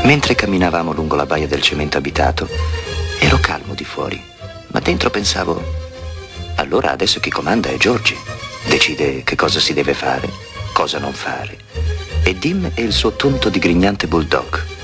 Mentre camminavamo lungo la baia del cemento abitato, ero calmo di fuori, ma dentro pensavo: allora adesso chi comanda è Georgie. Decide che cosa si deve fare, cosa non fare. E Dim è il suo tonto digrignante bulldog.